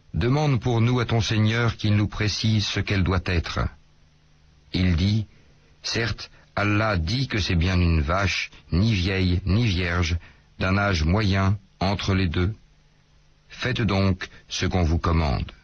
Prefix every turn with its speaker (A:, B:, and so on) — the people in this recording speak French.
A: Demande pour nous à ton Seigneur qu'il nous précise ce qu'elle doit être. Il dit, certes, Allah dit que c'est bien une vache, ni vieille, ni vierge, d'un âge moyen entre les deux. Faites donc ce qu'on vous commande.